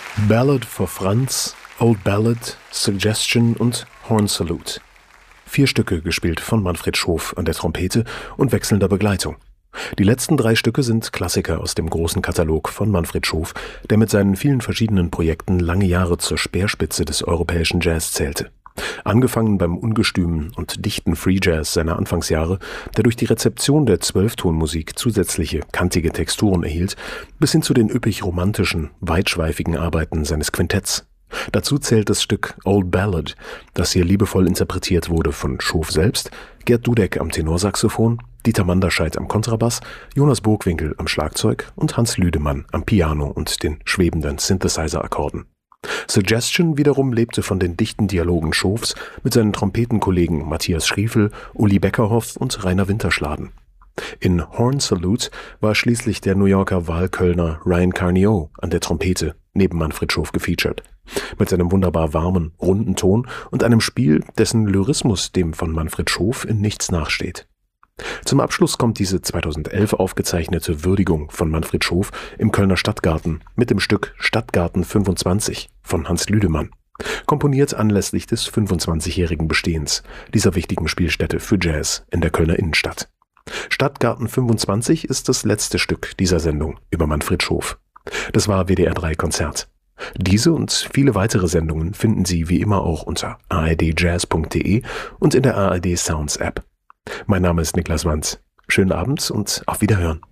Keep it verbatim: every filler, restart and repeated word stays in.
Ballad for Franz, Old Ballad, Suggestion und Horn Salute. Vier Stücke gespielt von Manfred Schof an der Trompete und wechselnder Begleitung. Die letzten drei Stücke sind Klassiker aus dem großen Katalog von Manfred Schof, der mit seinen vielen verschiedenen Projekten lange Jahre zur Speerspitze des europäischen Jazz zählte. Angefangen beim ungestümen und dichten Free Jazz seiner Anfangsjahre, der durch die Rezeption der Zwölftonmusik zusätzliche, kantige Texturen erhielt, bis hin zu den üppig romantischen, weitschweifigen Arbeiten seines Quintetts. Dazu zählt das Stück Old Ballad, das hier liebevoll interpretiert wurde von Schof selbst, Gerd Dudek am Tenorsaxophon, Dieter Manderscheid am Kontrabass, Jonas Burgwinkel am Schlagzeug und Hans Lüdemann am Piano und den schwebenden Synthesizer-Akkorden. Suggestion wiederum lebte von den dichten Dialogen Schofs mit seinen Trompetenkollegen Matthias Schriefel, Uli Beckerhoff und Rainer Winterschladen. In Horn Salute war schließlich der New Yorker Wahlkölner Ryan Carnio an der Trompete neben Manfred Schof gefeatured. Mit seinem wunderbar warmen, runden Ton und einem Spiel, dessen Lyrismus dem von Manfred Schof in nichts nachsteht. Zum Abschluss kommt diese zweitausendelf aufgezeichnete Würdigung von Manfred Schof im Kölner Stadtgarten mit dem Stück Stadtgarten fünfundzwanzig von Hans Lüdemann, komponiert anlässlich des fünfundzwanzigjährigen Bestehens dieser wichtigen Spielstätte für Jazz in der Kölner Innenstadt. Stadtgarten fünfundzwanzig ist das letzte Stück dieser Sendung über Manfred Schof. Das war W D R drei Konzert. Diese und viele weitere Sendungen finden Sie wie immer auch unter a r d jazz punkt d e und in der A R D Sounds App. Mein Name ist Niklas Wanz. Schönen Abend und auf Wiederhören.